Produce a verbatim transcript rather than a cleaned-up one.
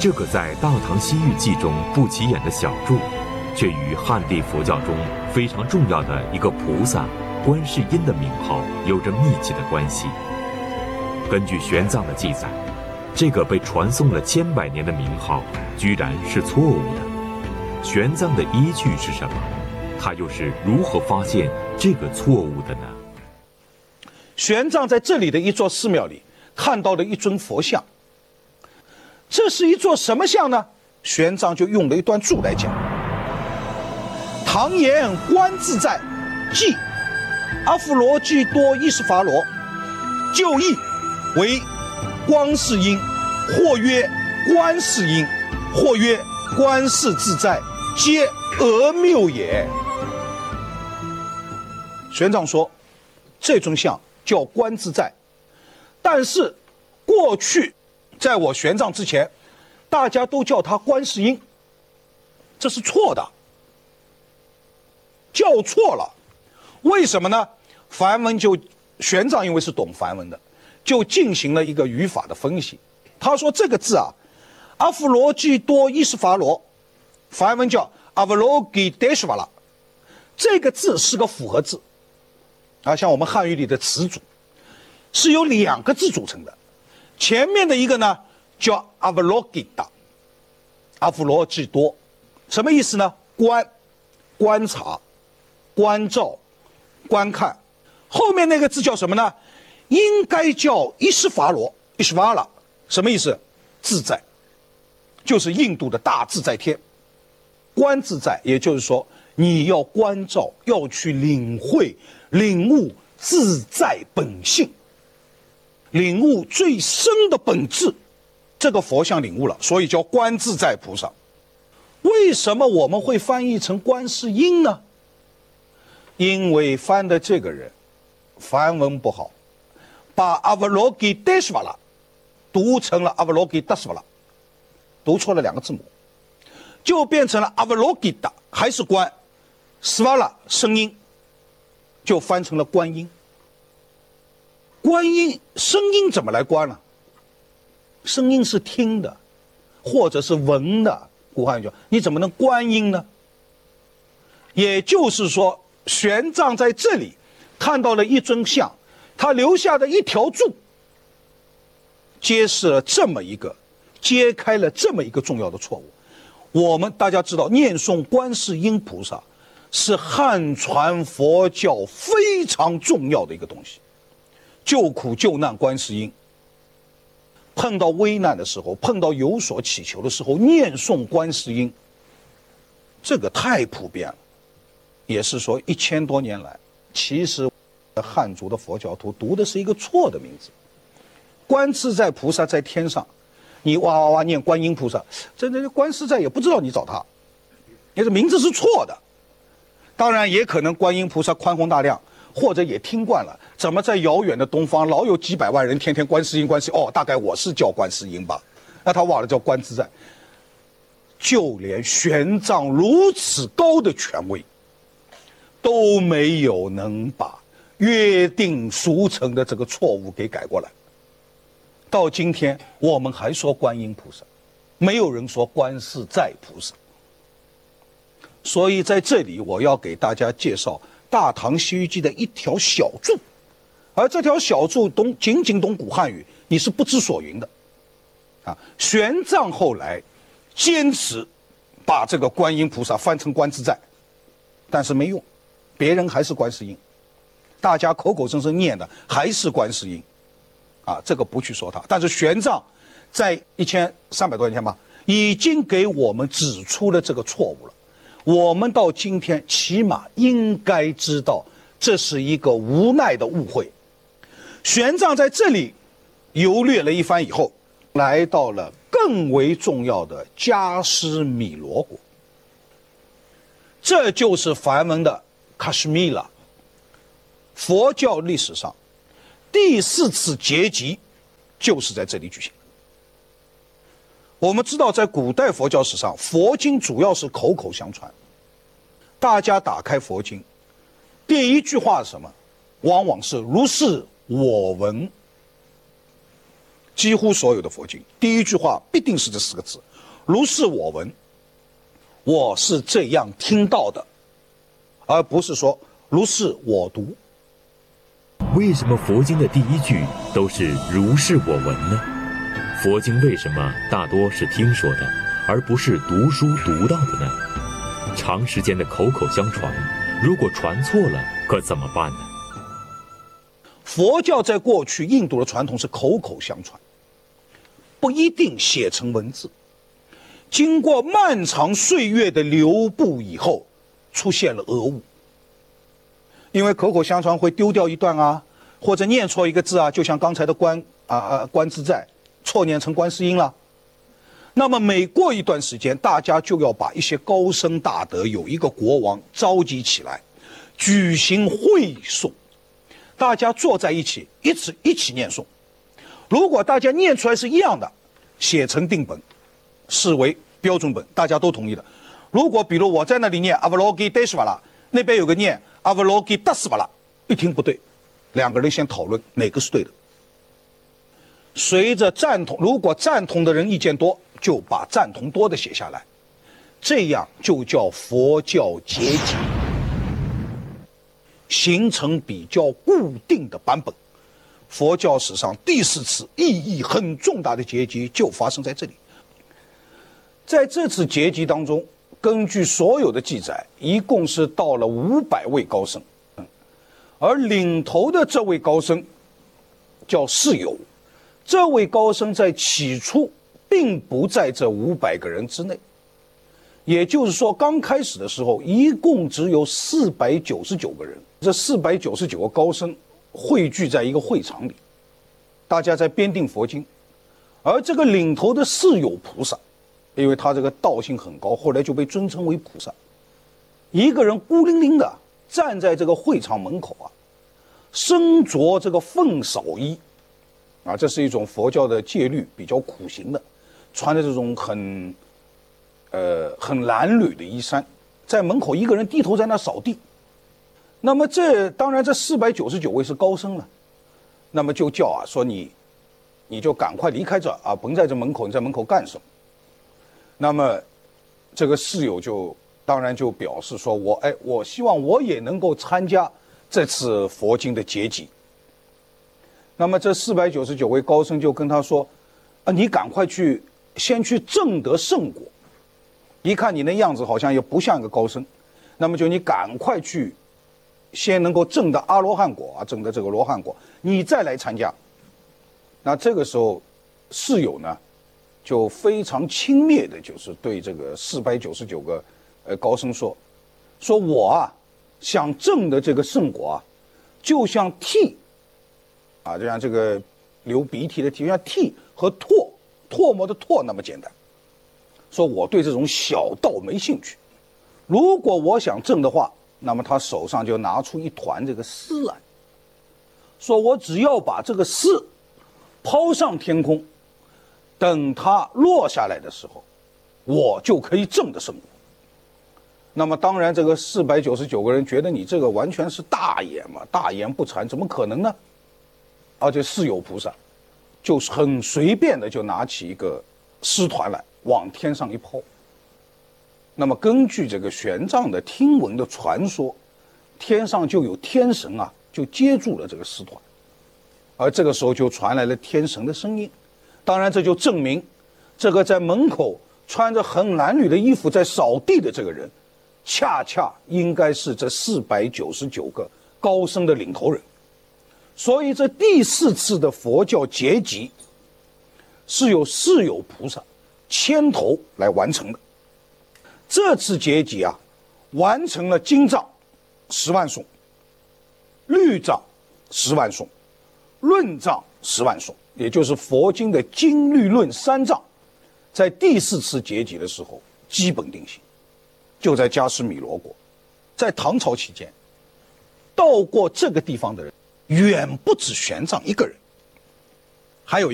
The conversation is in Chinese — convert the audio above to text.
这个在《大唐西域记》中不起眼的小柱，却与汉地佛教中非常重要的一个菩萨观世音的名号有着密切的关系。根据玄奘的记载，这个被传颂了千百年的名号居然是错误的。玄奘的依据是什么？他又是如何发现这个错误的呢？ 玄奘在这里的一座寺庙里看到了一尊佛像。这是一座什么像呢？玄奘就用了一段注来讲：唐言观自在，即阿芙罗季多伊斯伐罗，就义为光世音，或曰观世音，或曰观世自在，皆讹谬也。玄奘说，这尊像叫观自在，但是过去在我玄奘之前，大家都叫他观世音，这是错的，叫错了。为什么呢？梵文就玄奘因为是懂梵文的，就进行了一个语法的分析。他说这个字啊，阿芙罗季多伊斯伐罗，梵文叫阿芙罗基德什瓦拉，这个字是个复合字啊，像我们汉语里的词组是由两个字组成的。前面的一个呢叫阿芙罗基达，阿芙罗季多，什么意思呢？观，观察，关照，观看。后面那个字叫什么呢？应该叫伊斯伐罗，伊斯瓦拉，什么意思？自在，就是印度的大自在天。观自在，也就是说你要关照，要去领会、领悟自在本性，领悟最深的本质。这个佛像领悟了，所以叫观自在菩萨。为什么我们会翻译成观世音呢？因为翻的这个人梵文不好，把阿芙罗基德什瓦拉读成了阿芙罗基达什瓦拉，读错了两个字母，就变成了阿芙罗基达，还是观，斯瓦拉声音就翻成了观音。观音声音怎么来观呢？声音是听的，或者是闻的。古汉语叫你怎么能观音呢？也就是说，玄奘在这里看到了一尊像，他留下的一条柱，揭示了这么一个，揭开了这么一个重要的错误。我们大家知道，念诵观世音菩萨是汉传佛教非常重要的一个东西。救苦救难观世音，碰到危难的时候，碰到有所祈求的时候，念诵观世音，这个太普遍了。也是说一千多年来，其实汉族的佛教徒读的是一个错的名字。观自在菩萨在天上，你哇哇哇念观音菩萨，这这观自在也不知道你找他，你这名字是错的。当然也可能观音菩萨宽宏大量，或者也听惯了，怎么在遥远的东方老有几百万人天天观世音观世音，哦，大概我是叫观世音吧，那他忘了叫观自在。就连玄奘如此高的权威，都没有能把约定俗成的这个错误给改过来。到今天我们还说观音菩萨，没有人说观世在菩萨。所以在这里我要给大家介绍大唐西域记的一条小注，而这条小注懂仅仅懂古汉语，你是不知所云的啊。玄奘后来坚持把这个观音菩萨翻成观自在，但是没用，别人还是观世音，大家口口声声念的还是观世音啊，这个不去说它。但是玄奘在一千三百多年前吧，已经给我们指出了这个错误了。我们到今天起码应该知道这是一个无奈的误会。玄奘在这里游略了一番以后，来到了更为重要的加斯米罗国，这就是梵文的卡什米拉。佛教历史上第四次结集就是在这里举行。我们知道，在古代佛教史上，佛经主要是口口相传。大家打开佛经，第一句话是什么？往往是如是我闻。几乎所有的佛经，第一句话必定是这四个字： 如是我闻，我是这样听到的，而不是说如是我读。 为什么佛经的第一句都是如是我闻呢？佛经为什么大多是听说的，而不是读书读到的呢？长时间的口口相传，如果传错了，可怎么办呢？ 佛教在过去印度的传统是口口相传，不一定写成文字。经过漫长岁月的流布以后，出现了讹误。因为口口相传会丢掉一段啊，或者念错一个字啊，就像刚才的观啊啊观自在错念成观世音了。那么每过一段时间，大家就要把一些高僧大德，有一个国王召集起来，举行会诵，大家坐在一起，一起一起念诵。如果大家念出来是一样的，写成定本，视为标准本，大家都同意的。如果比如我在那里念阿瓦罗基德什瓦拉，那边有个念阿瓦罗基达斯瓦拉，一听不对，两个人先讨论哪个是对的。随着赞同，如果赞同的人意见多，就把赞同多的写下来，这样就叫佛教结集，形成比较固定的版本。佛教史上第四次意义很重大的结集就发生在这里。在这次结集当中，根据所有的记载，一共是到了五百位高僧，而领头的这位高僧叫释友。这位高僧在起初并不在这五百个人之内，也就是说，刚开始的时候，一共只有四百九十九个人。这四百九十九个高僧汇聚在一个会场里，大家在编订佛经。而这个领头的释友菩萨，因为他这个道性很高，后来就被尊称为菩萨。一个人孤零零的站在这个会场门口啊，身着这个凤扫衣。啊，这是一种佛教的戒律，比较苦行的，穿的这种很，呃，很褴褛的衣衫，在门口一个人低头在那扫地。那么这当然这四百九十九位是高僧了，那么就叫啊说你，你就赶快离开这啊，甭在这门口，你在门口干什么？那么这个释友就当然就表示说我哎，我希望我也能够参加这次佛经的结集。那么这四百九十九位高僧就跟他说：“啊，你赶快去，先去证得圣果。一看你那样子好像也不像一个高僧，那么就你赶快去，先能够证得阿罗汉果啊，证得这个罗汉果，你再来参加。”那这个时候，释友呢，就非常轻蔑的，就是对这个四百九十九个呃高僧说：“说我啊，想证的这个圣果啊，就像涕。”啊，就像这个流鼻涕的涕，像涕和唾唾沫的唾那么简单。说我对这种小道没兴趣，如果我想证的话，那么他手上就拿出一团这个丝来，说我只要把这个丝抛上天空，等它落下来的时候，我就可以证得圣果。那么当然，这个四百九十九个人觉得你这个完全是大言嘛，大言不惭，怎么可能呢？而且释友菩萨就是很随便的就拿起一个丝团来往天上一抛。那么根据这个玄奘的听闻的传说，天上就有天神啊，就接住了这个丝团，而这个时候就传来了天神的声音。当然这就证明这个在门口穿着很褴褛的衣服在扫地的这个人，恰恰应该是这四百九十九个高僧的领头人。所以这第四次的佛教结集是由释友菩萨牵头来完成的。这次结集啊，完成了经藏十万颂，律藏十万颂，论藏十万颂，也就是佛经的经律论三藏，在第四次结集的时候基本定型，就在迦湿弥罗国。在唐朝期间，到过这个地方的人远不止玄奘一个人，还有